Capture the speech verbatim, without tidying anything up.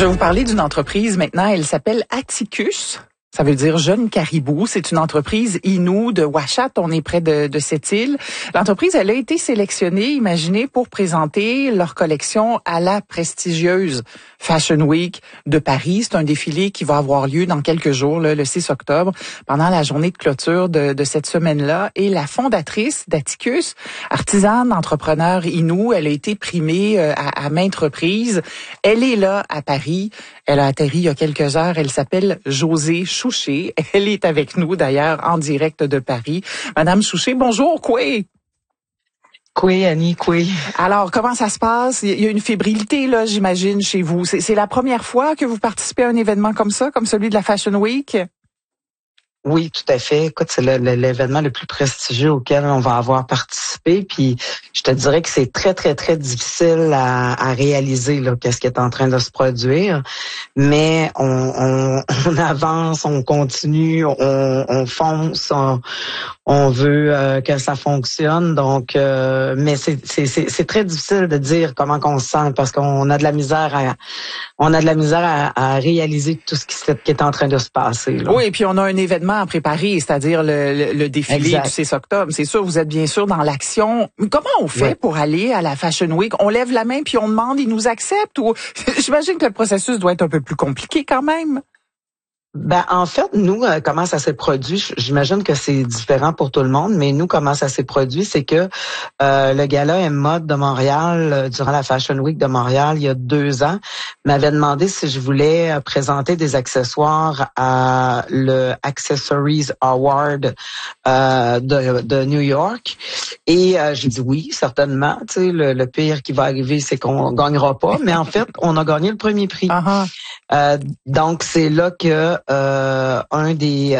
Je vais vous parler d'une entreprise maintenant. Elle s'appelle Atticus. Ça veut dire Jeune Caribou. C'est une entreprise Innu de Ouachat. On est près de, de cette île. L'entreprise, elle a été sélectionnée, imaginez, pour présenter leur collection à la prestigieuse Fashion Week de Paris. C'est un défilé qui va avoir lieu dans quelques jours, là, le six octobre, pendant la journée de clôture de, de cette semaine-là. Et la fondatrice d'Atticus, artisane, entrepreneur Innu, elle a été primée à, à maintes reprises. Elle est là à Paris. Elle a atterri il y a quelques heures. Elle s'appelle Josée Chouché. Elle est avec nous d'ailleurs en direct de Paris. Madame Chouché, bonjour, quoi? Oui, Annie, oui. Alors, comment ça se passe? Il y a une fébrilité, là, j'imagine, chez vous. C'est, c'est la première fois que vous participez à un événement comme ça, comme celui de la Fashion Week? Oui, tout à fait. Écoute, c'est le, le, l'événement le plus prestigieux auquel on va avoir participé. Puis, je te dirais que c'est très, très, très difficile à, à réaliser, là, qu'est-ce qui est en train de se produire. Mais on, on, on avance, on continue, on, on fonce, on, on veut euh, que ça fonctionne. Donc, euh, mais c'est, c'est, c'est, c'est très difficile de dire comment qu'on se sent parce qu'on a de la misère à, on a de la misère à, à réaliser tout ce qui, qui est en train de se passer, là. Oui, et puis on a un événement à préparer, c'est-à-dire le, le, le défilé Exact. du six octobre. C'est sûr, vous êtes bien sûr dans l'action. Comment on fait oui. pour aller à la Fashion Week? On lève la main puis on demande, ils nous acceptent? Ou j'imagine que le processus doit être un peu plus compliqué quand même. Ben en fait, nous, euh, comment ça s'est produit, j'imagine que c'est différent pour tout le monde, mais nous, comment ça s'est produit, c'est que euh, le gala M Mode de Montréal, euh, durant la Fashion Week de Montréal, il y a deux ans, m'avait demandé si je voulais euh, présenter des accessoires à le Accessories Award euh, de, de New York. Et euh, j'ai dit oui, certainement. Tu sais, le, le pire qui va arriver, c'est qu'on gagnera pas. Mais en fait, on a gagné le premier prix. Uh-huh. Euh, donc, c'est là que euh, un des